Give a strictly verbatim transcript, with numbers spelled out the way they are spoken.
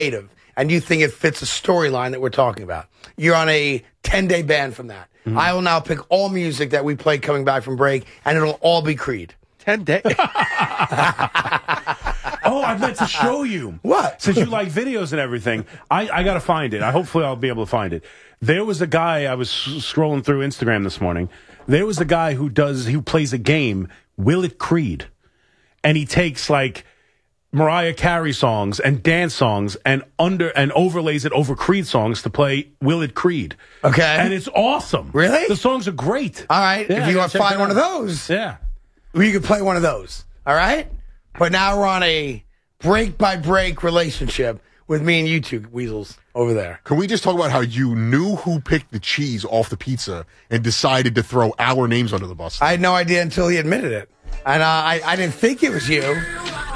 creative and you think it fits a storyline that we're talking about, you're on a ten-day ban from that. Mm-hmm. I will now pick all music that we play coming back from break, and it'll all be Creed. Ten days. Oh, I meant to show you. What? Since you like videos and everything, I, I got to find it. I hopefully I'll be able to find it. There was a guy, I was scrolling through Instagram this morning. There was a guy who does, who plays a game, Will It Creed? And he takes like Mariah Carey songs and dance songs and under and overlays it over Creed songs to play Will It Creed. Okay. And it's awesome. Really? The songs are great. All right. Yeah, if you I want to gotta check find that one of out. those, Yeah. you could play one of those. All right? But now we're on a break-by-break relationship with me and you two weasels over there. Can we just talk about how you knew who picked the cheese off the pizza and decided to throw our names under the bus? I had no idea until he admitted it. And uh, I, I didn't think it was you.